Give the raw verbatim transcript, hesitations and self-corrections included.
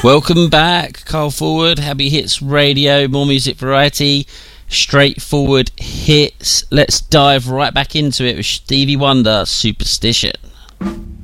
Welcome back, Carl Forward, Happy Hits Radio, more music variety, straightforward hits. Let's dive right back into it with Stevie Wonder, Superstition.